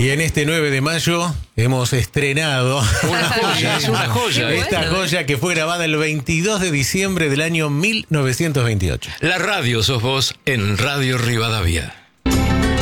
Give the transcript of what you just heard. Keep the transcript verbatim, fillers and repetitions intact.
Y en este nueve de mayo hemos estrenado Una joya, es una joya. Qué esta bueno. joya que fue grabada el veintidós de diciembre del año mil novecientos veintiocho. La radio sos vos en Radio Rivadavia.